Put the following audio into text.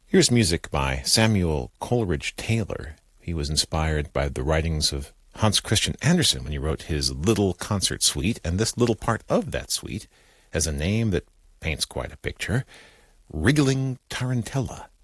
Here's music by Samuel Coleridge Taylor. He was inspired by the writings of Hans Christian Andersen when he wrote his Little Concert Suite, and this little part of that suite has a name that paints quite a picture: Wriggling Tarantella.